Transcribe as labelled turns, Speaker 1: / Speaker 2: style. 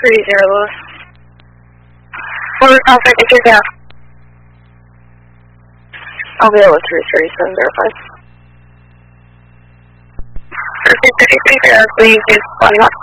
Speaker 1: Lewis. What was conflict is your down? I'll be able to 337 verified. 333 please use 21.